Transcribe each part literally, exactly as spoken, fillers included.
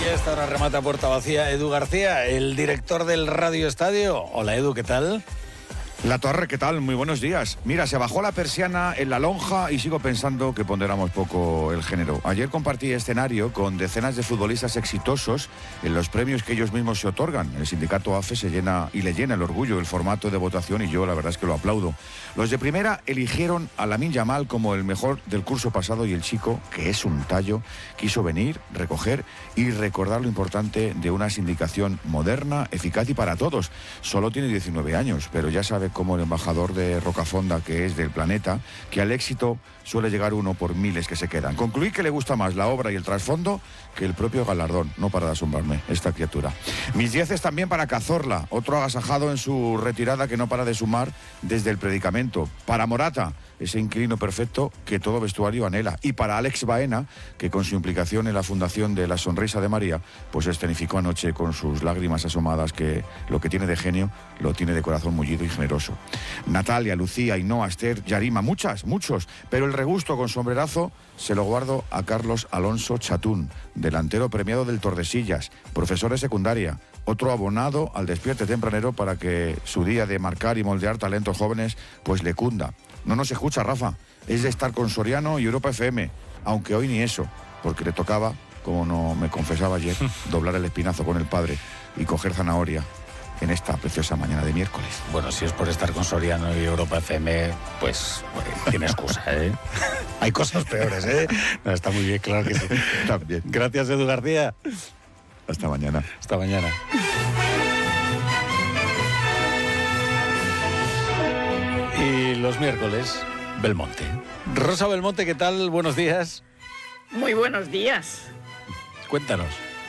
Y esta hora remata puerta vacía Edu García, el director del Radio Estadio. Hola Edu, ¿qué tal? La Torre, ¿qué tal? Muy buenos días. Mira, se bajó la persiana en la lonja y sigo pensando que ponderamos poco el género. Ayer compartí escenario con decenas de futbolistas exitosos en los premios que ellos mismos se otorgan. El sindicato A F E se llena y le llena el orgullo el formato de votación y yo la verdad es que lo aplaudo. Los de primera eligieron a Lamine Yamal como el mejor del curso pasado y el chico, que es un tallo, quiso venir, recoger y recordar lo importante de una sindicación moderna, eficaz y para todos. Solo tiene diecinueve años, pero ya sabe como el embajador de Rocafonda que es del planeta, que al éxito suele llegar uno por miles que se quedan. Concluí que le gusta más la obra y el trasfondo que el propio galardón. No para de asombrarme esta criatura. Mis dieces también para Cazorla, otro agasajado en su retirada que no para de sumar desde el predicamento. Para Morata, ese inquilino perfecto que todo vestuario anhela. Y para Alex Baena, que con su implicación en la fundación de La Sonrisa de María, pues escenificó anoche con sus lágrimas asomadas que lo que tiene de genio lo tiene de corazón mullido y generoso. Natalia, Lucía, Ainhoa, Esther, Yarima, muchas, muchos, pero el regusto con sombrerazo se lo guardo a Carlos Alonso Chatún, delantero premiado del Tordesillas, profesor de secundaria, otro abonado al despierte tempranero para que su día de marcar y moldear talentos jóvenes pues le cunda. No nos escucha, Rafa, es de estar con Soriano y Europa F M, aunque hoy ni eso, porque le tocaba, como no me confesaba ayer, doblar el espinazo con el padre y coger zanahoria en esta preciosa mañana de miércoles. Bueno, si es por estar con Soriano y Europa F M, pues bueno, tiene excusa, ¿eh? Hay cosas peores, ¿eh? No, está muy bien, claro que sí. También. Gracias, Edu García. Hasta mañana. Hasta mañana. Y los miércoles, Belmonte. Rosa Belmonte, ¿qué tal? Buenos días. Muy buenos días. Cuéntanos.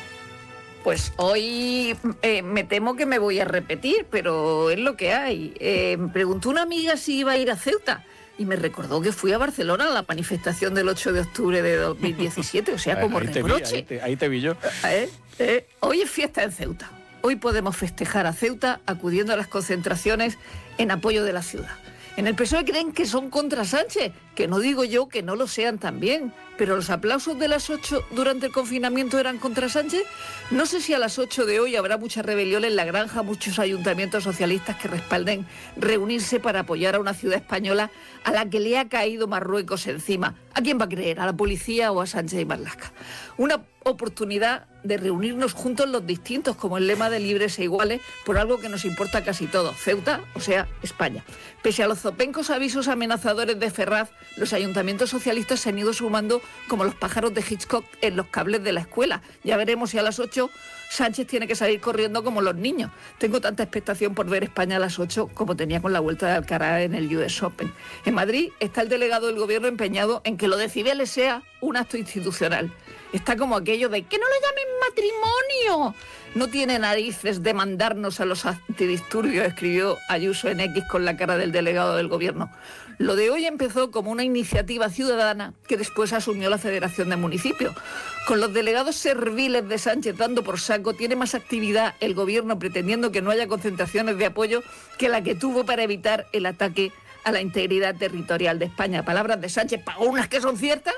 Pues hoy eh, me temo que me voy a repetir, pero es lo que hay. Eh, me preguntó una amiga si iba a ir a Ceuta y me recordó que fui a Barcelona a la manifestación del ocho de octubre de dos mil diecisiete, o sea, como ahí reproche. Te vi, ahí, te, ahí te vi yo. Eh, eh, hoy es fiesta en Ceuta. Hoy podemos festejar a Ceuta acudiendo a las concentraciones en apoyo de la ciudad. En el P S O E creen que son contra Sánchez, que no digo yo que no lo sean también, pero los aplausos de las ocho durante el confinamiento eran contra Sánchez. No sé si a las ocho de hoy habrá mucha rebelión en La Granja, muchos ayuntamientos socialistas que respalden reunirse para apoyar a una ciudad española a la que le ha caído Marruecos encima. ¿A quién va a creer? ¿A la policía o a Sánchez y Marlaska? Una oportunidad de reunirnos juntos los distintos, como el lema de libres e iguales, por algo que nos importa casi todo, Ceuta, o sea, España. Pese a los zopencos avisos amenazadores de Ferraz, los ayuntamientos socialistas se han ido sumando como los pájaros de Hitchcock en los cables de la escuela. Ya veremos si a las ocho Sánchez tiene que salir corriendo como los niños. Tengo tanta expectación por ver España a las ocho como tenía con la vuelta de Alcaraz en el U S Open. En Madrid está el delegado del gobierno empeñado en que lo de Cibeles sea un acto institucional. Está como aquello de que no lo llamen matrimonio. No tiene narices de mandarnos a los antidisturbios, escribió Ayuso en X con la cara del delegado del gobierno. Lo de hoy empezó como una iniciativa ciudadana que después asumió la Federación de Municipios. Con los delegados serviles de Sánchez dando por saco, tiene más actividad el gobierno pretendiendo que no haya concentraciones de apoyo que la que tuvo para evitar el ataque a la integridad territorial de España. Palabras de Sánchez, para unas que son ciertas.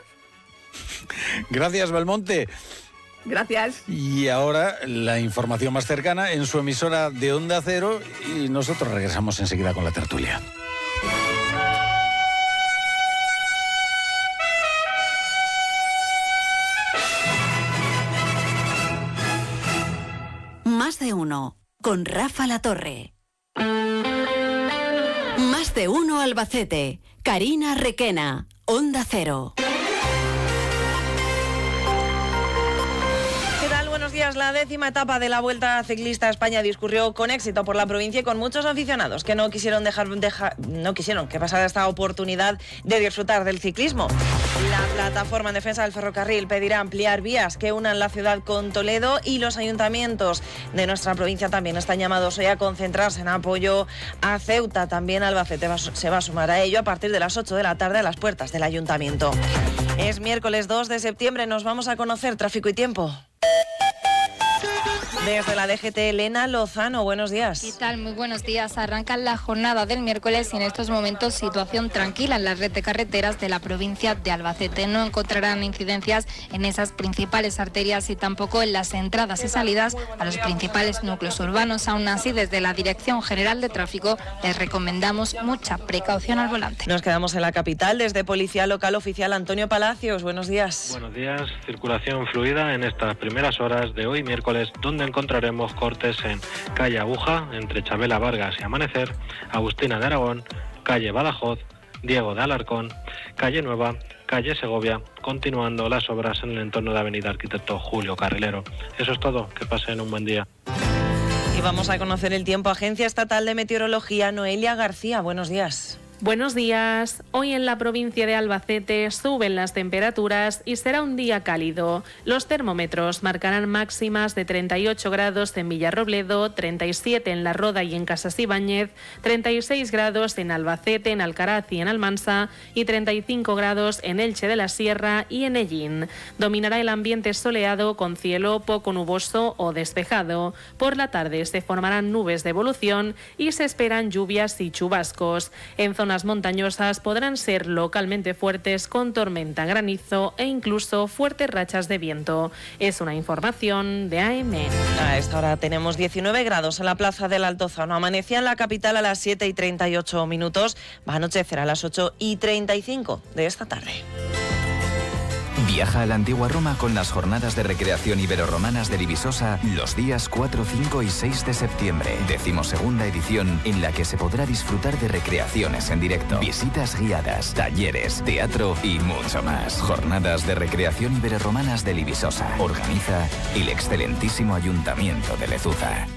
Gracias, Belmonte. Gracias. Y ahora la información más cercana en su emisora de Onda Cero y nosotros regresamos enseguida con la tertulia. Más de uno, con Rafa La Torre. Más de uno Albacete, Karina Requena, Onda Cero. La décima etapa de la Vuelta Ciclista a España discurrió con éxito por la provincia y con muchos aficionados que no quisieron dejar, deja, no quisieron que pasara esta oportunidad de disfrutar del ciclismo. La plataforma en defensa del ferrocarril pedirá ampliar vías que unan la ciudad con Toledo y los ayuntamientos de nuestra provincia también están llamados hoy a concentrarse en apoyo a Ceuta. También Albacete va, se va a sumar a ello a partir de las ocho de la tarde a las puertas del ayuntamiento. Es miércoles dos de septiembre, nos vamos a conocer tráfico y tiempo. Desde la D G T, Elena Lozano, buenos días. ¿Qué tal? Muy buenos días. Arranca la jornada del miércoles y en estos momentos situación tranquila en la red de carreteras de la provincia de Albacete. No encontrarán incidencias en esas principales arterias y tampoco en las entradas y salidas a los principales núcleos urbanos. Aún así, desde la Dirección General de Tráfico les recomendamos mucha precaución al volante. Nos quedamos en la capital. Desde Policía Local Oficial, Antonio Palacios, buenos días. Buenos días. Circulación fluida en estas primeras horas de hoy miércoles, donde encontraremos cortes en calle Aguja, entre Chabela Vargas y Amanecer, Agustina de Aragón, calle Badajoz, Diego de Alarcón, calle Nueva, calle Segovia, continuando las obras en el entorno de Avenida Arquitecto Julio Carrilero. Eso es todo, que pasen un buen día. Y vamos a conocer el tiempo. Agencia Estatal de Meteorología, Noelia García, buenos días. Buenos días. Hoy en la provincia de Albacete suben las temperaturas y será un día cálido. Los termómetros marcarán máximas de treinta y ocho grados en Villarrobledo, treinta y siete en La Roda y en Casas Ibáñez, treinta y seis grados en Albacete, en Alcaraz y en Almansa y treinta y cinco grados en Elche de la Sierra y en Ellín. Dominará el ambiente soleado con cielo poco nuboso o despejado. Por la tarde se formarán nubes de evolución y se esperan lluvias y chubascos. En zonas montañosas podrán ser localmente fuertes con tormenta, granizo e incluso fuertes rachas de viento. Es una información de A M. A esta hora tenemos diecinueve grados en la plaza del Altozano. Amanecía en la capital a las siete y treinta y ocho minutos. Va a anochecer a las ocho y treinta y cinco de esta tarde. Viaja a la antigua Roma con las jornadas de recreación ibero-romanas de Libisosa los días cuatro, cinco y seis de septiembre. Decimosegunda edición en la que se podrá disfrutar de recreaciones en directo, visitas guiadas, talleres, teatro y mucho más. Jornadas de recreación ibero-romanas de Libisosa. Organiza el excelentísimo Ayuntamiento de Lezuza.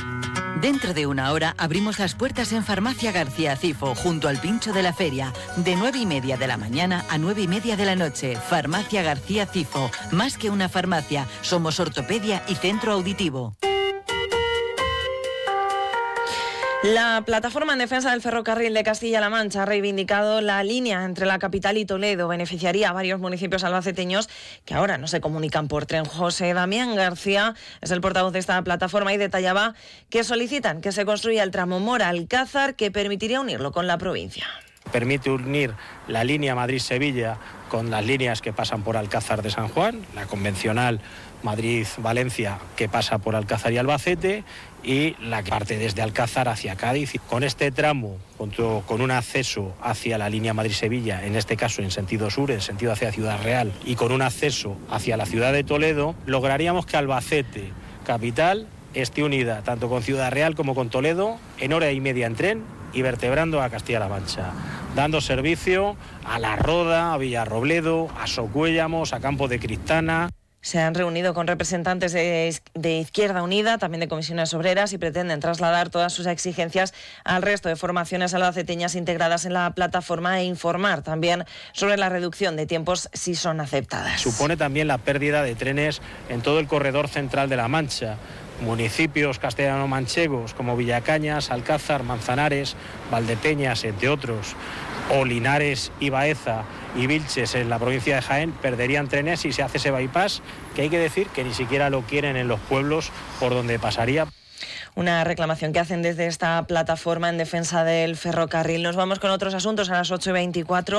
Dentro de una hora abrimos las puertas en Farmacia García Cifo, junto al Pincho de la Feria, de nueve y media de la mañana a nueve y media de la noche. Farmacia García Cifo, más que una farmacia, somos ortopedia y centro auditivo. La plataforma en defensa del ferrocarril de Castilla-La Mancha ha reivindicado la línea entre la capital y Toledo. Beneficiaría a varios municipios albaceteños que ahora no se comunican por tren. José Damián García es el portavoz de esta plataforma y detallaba que solicitan que se construya el tramo Mora-Alcázar, que permitiría unirlo con la provincia. Permite unir la línea Madrid-Sevilla con las líneas que pasan por Alcázar de San Juan, la convencional Madrid-Valencia que pasa por Alcázar y Albacete, y la que parte desde Alcázar hacia Cádiz. Con este tramo, junto con un acceso hacia la línea Madrid-Sevilla, en este caso en sentido sur, en sentido hacia Ciudad Real, y con un acceso hacia la ciudad de Toledo, lograríamos que Albacete, capital, esté unida tanto con Ciudad Real como con Toledo en hora y media en tren y vertebrando a Castilla-La Mancha, dando servicio a La Roda, a Villarrobledo, a Socuéllamos, a Campo de Cristana. Se han reunido con representantes de, de Izquierda Unida, también de comisiones obreras, y pretenden trasladar todas sus exigencias al resto de formaciones albaceteñas integradas en la plataforma e informar también sobre la reducción de tiempos si son aceptadas. Supone también la pérdida de trenes en todo el corredor central de La Mancha. Municipios castellano-manchegos como Villacañas, Alcázar, Manzanares, Valdepeñas, entre otros, o Linares y Baeza y Vilches en la provincia de Jaén perderían trenes si se hace ese bypass, que hay que decir que ni siquiera lo quieren en los pueblos por donde pasaría. Una reclamación que hacen desde esta plataforma en defensa del ferrocarril. Nos vamos con otros asuntos a las ocho y veinticuatro.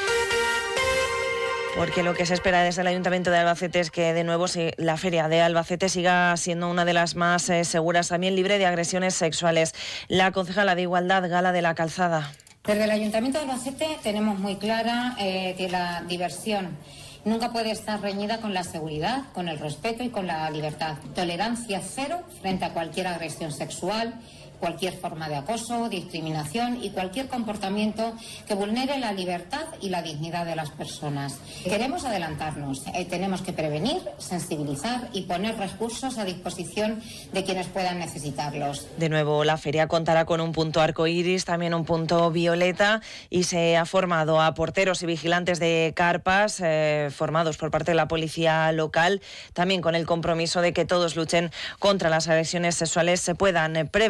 Porque lo que se espera desde el Ayuntamiento de Albacete es que de nuevo la feria de Albacete siga siendo una de las más eh, seguras, también libre de agresiones sexuales. La concejala de Igualdad, Gala de la Calzada. Desde el Ayuntamiento de Albacete tenemos muy clara eh, que la diversión nunca puede estar reñida con la seguridad, con el respeto y con la libertad. Tolerancia cero frente a cualquier agresión sexual, cualquier forma de acoso, discriminación y cualquier comportamiento que vulnere la libertad y la dignidad de las personas. Queremos adelantarnos, eh, tenemos que prevenir, sensibilizar y poner recursos a disposición de quienes puedan necesitarlos. De nuevo, la feria contará con un punto arcoíris, también un punto violeta, y se ha formado a porteros y vigilantes de carpas eh, formados por parte de la policía local, también con el compromiso de que todos luchen contra las agresiones sexuales, se puedan prevenir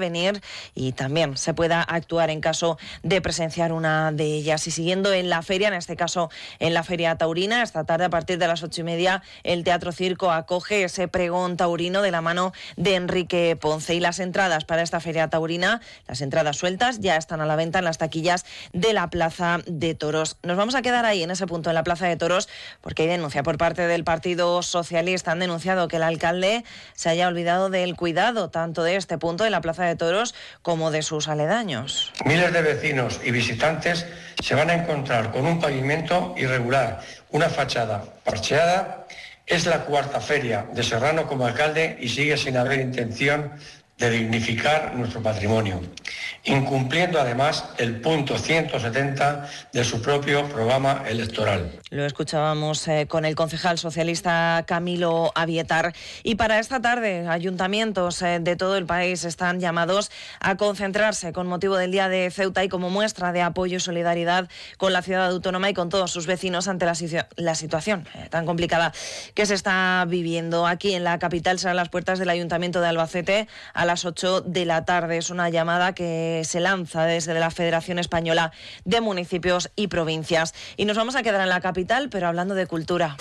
y también se pueda actuar en caso de presenciar una de ellas. Y siguiendo en la feria, en este caso en la Feria Taurina, esta tarde a partir de las ocho y media el Teatro Circo acoge ese pregón taurino de la mano de Enrique Ponce. Y las entradas para esta Feria Taurina, las entradas sueltas, ya están a la venta en las taquillas de la Plaza de Toros. Nos vamos a quedar ahí en ese punto, en la Plaza de Toros, porque hay denuncia por parte del Partido Socialista. Han denunciado que el alcalde se haya olvidado del cuidado tanto de este punto de la Plaza de Toros como de sus aledaños. Miles de vecinos y visitantes se van a encontrar con un pavimento irregular, una fachada parcheada. Es la cuarta feria de Serrano como alcalde y sigue sin haber intención de dignificar nuestro patrimonio, incumpliendo además el punto ciento setenta de su propio programa electoral. Lo escuchábamos eh, con el concejal socialista Camilo Avietar. Y para esta tarde, ayuntamientos eh, de todo el país están llamados a concentrarse con motivo del Día de Ceuta y como muestra de apoyo y solidaridad con la ciudad autónoma y con todos sus vecinos ante la, situ- la situación eh, tan complicada que se está viviendo. Aquí en la capital serán las puertas del Ayuntamiento de Albacete a las ocho de la tarde. Es una llamada que se lanza desde la Federación Española de Municipios y Provincias. Y nos vamos a quedar en la capital, pero hablando de cultura.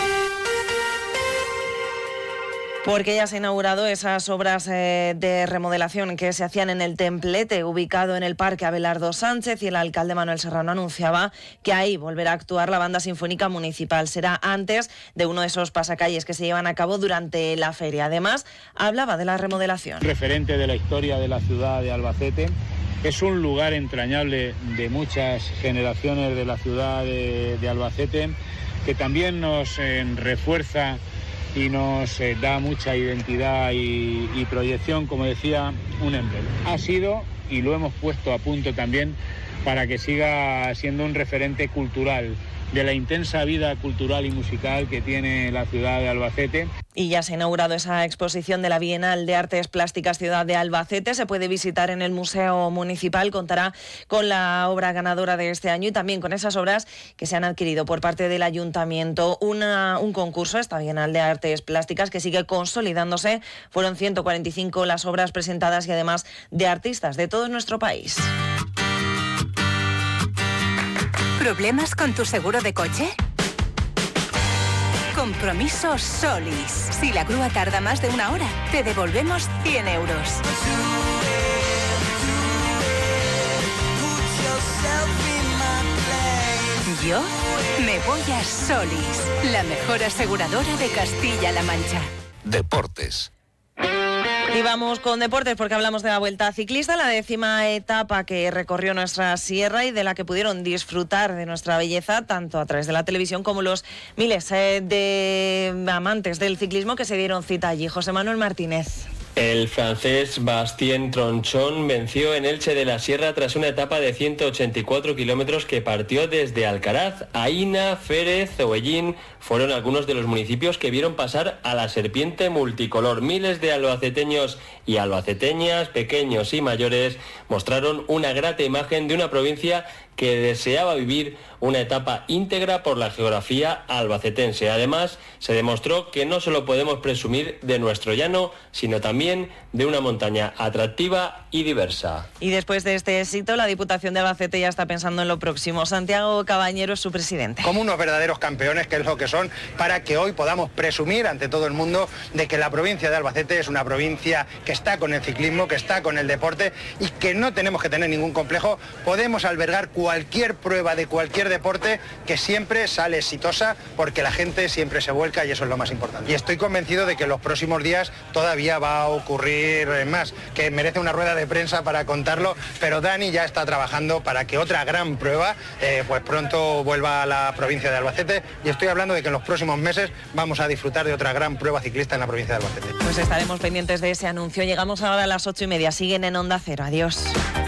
Porque ya se han inaugurado esas obras eh, de remodelación que se hacían en el Templete, ubicado en el Parque Abelardo Sánchez, y el alcalde Manuel Serrano anunciaba que ahí volverá a actuar la Banda Sinfónica Municipal. Será antes de uno de esos pasacalles que se llevan a cabo durante la feria. Además, hablaba de la remodelación. Referente de la historia de la ciudad de Albacete. Es un lugar entrañable de muchas generaciones de la ciudad de, de Albacete, que también nos eh, refuerza y nos eh, da mucha identidad y, y proyección, como decía, un emblema. Ha sido, y lo hemos puesto a punto también, para que siga siendo un referente cultural de la intensa vida cultural y musical que tiene la ciudad de Albacete. Y ya se ha inaugurado esa exposición de la Bienal de Artes Plásticas Ciudad de Albacete. Se puede visitar en el Museo Municipal. Contará con la obra ganadora de este año y también con esas obras que se han adquirido por parte del Ayuntamiento. Una, un concurso, esta Bienal de Artes Plásticas, que sigue consolidándose. Fueron ciento cuarenta y cinco las obras presentadas y además de artistas de todo nuestro país. ¿Problemas con tu seguro de coche? Compromiso Solis. Si la grúa tarda más de una hora, te devolvemos cien euros. Yo me voy a Solis, la mejor aseguradora de Castilla-La Mancha. Deportes. Y vamos con deportes porque hablamos de la Vuelta Ciclista, la décima etapa que recorrió nuestra sierra y de la que pudieron disfrutar de nuestra belleza tanto a través de la televisión como los miles eh, de amantes del ciclismo que se dieron cita allí. José Manuel Martínez. El francés Bastien Tronchon venció en Elche de la Sierra tras una etapa de ciento ochenta y cuatro kilómetros que partió desde Alcaraz. Aína, Férez, Oellín fueron algunos de los municipios que vieron pasar a la serpiente multicolor. Miles de albaceteños y albaceteñas, pequeños y mayores, mostraron una grata imagen de una provincia que deseaba vivir una etapa íntegra por la geografía albacetense. Además, se demostró que no solo podemos presumir de nuestro llano, sino también de una montaña atractiva y diversa. Y después de este éxito, la Diputación de Albacete ya está pensando en lo próximo. Santiago Cabañero es su presidente. Como unos verdaderos campeones, que es lo que son, para que hoy podamos presumir ante todo el mundo de que la provincia de Albacete es una provincia que está con el ciclismo, que está con el deporte y que no tenemos que tener ningún complejo. Podemos albergar cualquier prueba de cualquier deporte que siempre sale exitosa porque la gente siempre se vuelca y eso es lo más importante. Y estoy convencido de que en los próximos días todavía va a ocurrir más, que merece una rueda de prensa para contarlo, pero Dani ya está trabajando para que otra gran prueba eh, pues pronto vuelva a la provincia de Albacete y estoy hablando de que en los próximos meses vamos a disfrutar de otra gran prueba ciclista en la provincia de Albacete. Pues estaremos pendientes de ese anuncio. Llegamos ahora a las ocho y media. Siguen en Onda Cero. Adiós.